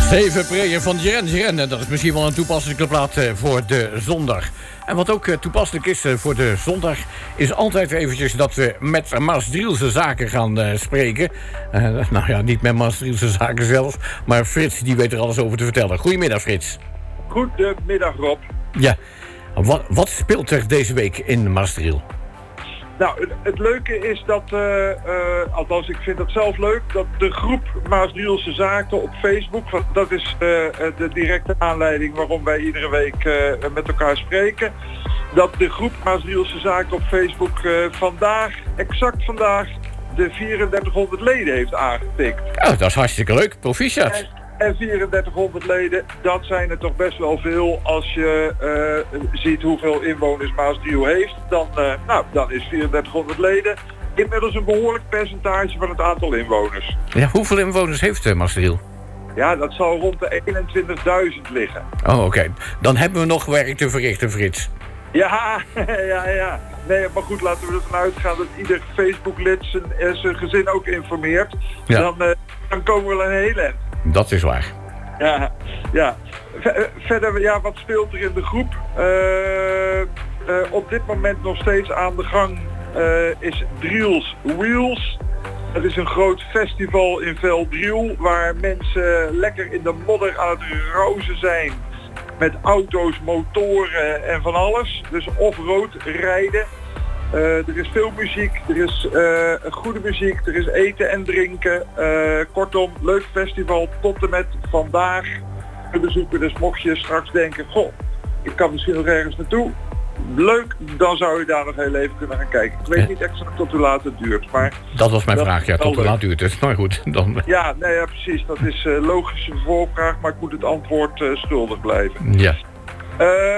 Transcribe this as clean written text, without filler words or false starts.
Steven Preyer van Jiren. Dat is misschien wel een toepasselijke plaat voor de zondag. En wat ook toepasselijk is voor de zondag... is altijd eventjes dat we met Maastrichtse Zaken gaan spreken. Nou ja, niet met Maastrichtse Zaken zelf... maar Frits, die weet er alles over te vertellen. Goedemiddag, Frits. Goedemiddag, Rob. Ja, wat speelt er deze week in Maastricht? Nou, het leuke is dat, althans ik vind dat zelf leuk, dat de groep Maastrichtse Zaken op Facebook, want dat is de directe aanleiding waarom wij iedere week met elkaar spreken, dat de groep Maastrichtse Zaken op Facebook exact vandaag, de 3400 leden heeft aangetikt. Oh, dat is hartstikke leuk, proficiat. En 3400 leden, dat zijn er toch best wel veel als je ziet hoeveel inwoners Maastricht heeft. Dan is 3400 leden inmiddels een behoorlijk percentage van het aantal inwoners. Ja, hoeveel inwoners heeft Maastricht? Ja, dat zal rond de 21.000 liggen. Oh, oké. Dan hebben we nog werk te verrichten, Frits. Ja. Nee, maar goed, laten we ervan uitgaan dat ieder Facebook-lid zijn gezin ook informeert. Ja. Dan komen we wel een heel eind. Dat is waar. Ja. Verder, wat speelt er in de groep? Op dit moment nog steeds aan de gang is Driels Wheels. Het is een groot festival in Velddriel waar mensen lekker in de modder aan het rozen zijn. Met auto's, motoren en van alles. Dus off-road rijden. Er is veel muziek, er is goede muziek, er is eten en drinken. Kortom, leuk festival tot en met vandaag te bezoeken. Dus mocht je straks denken, goh, ik kan misschien nog ergens naartoe. Leuk, dan zou je daar nog heel even kunnen gaan kijken. Ik weet niet exact tot hoe laat het duurt. Maar dat was mijn vraag, ja, tot hoe laat duurt het. Maar goed, dan... Ja, precies. Dat is logische voorvraag, maar ik moet het antwoord schuldig blijven. Ja.